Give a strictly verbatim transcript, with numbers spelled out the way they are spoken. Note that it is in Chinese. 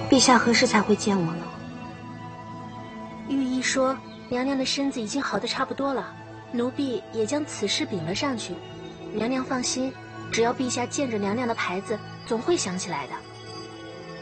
陛下何时才会见我呢？ 御医说，娘娘的身子已经好得差不多了，奴婢也将此事禀了上去。娘娘放心，只要陛下见着娘娘的牌子，总会想起来的。